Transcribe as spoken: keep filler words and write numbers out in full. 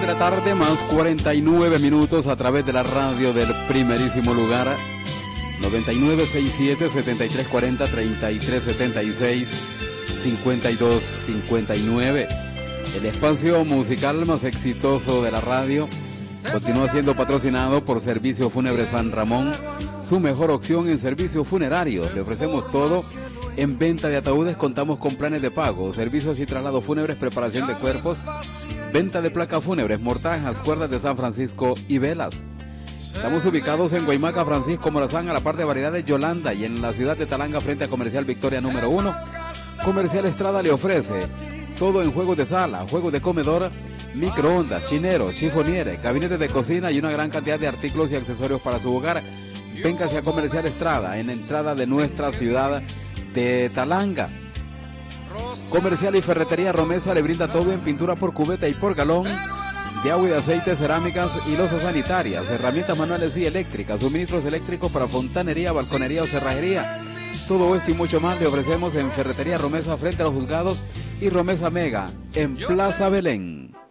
de la tarde, más cuarenta y nueve minutos a través de la radio del primerísimo lugar. noventa y nueve sesenta y siete, setenta y tres cuarenta, treinta y tres setenta y seis, cincuenta y dos cincuenta y nueve. El espacio musical más exitoso de la radio continúa siendo patrocinado por Servicio Fúnebre San Ramón, su mejor opción en servicios funerarios. Le ofrecemos todo en venta de ataúdes, contamos con planes de pago, servicios y traslados fúnebres, preparación de cuerpos, venta de placas fúnebres, mortajas, cuerdas de San Francisco y velas. Estamos ubicados en Guaymaca, Francisco Morazán, a la par de Variedades Yolanda, y en la ciudad de Talanga, frente a Comercial Victoria número uno. Comercial Estrada le ofrece todo en juegos de sala, juegos de comedor, microondas, chineros, chifonieres, gabinetes de cocina y una gran cantidad de artículos y accesorios para su hogar. Véngase a Comercial Estrada, en la entrada de nuestra ciudad de Talanga. Comercial y Ferretería Romesa le brinda todo en pintura por cubeta y por galón, de agua y de aceite, cerámicas y losas sanitarias, herramientas manuales y eléctricas, suministros eléctricos para fontanería, balconería o cerrajería. Todo esto y mucho más le ofrecemos en Ferretería Romesa, frente a los juzgados, y Romesa Mega en Plaza Belén.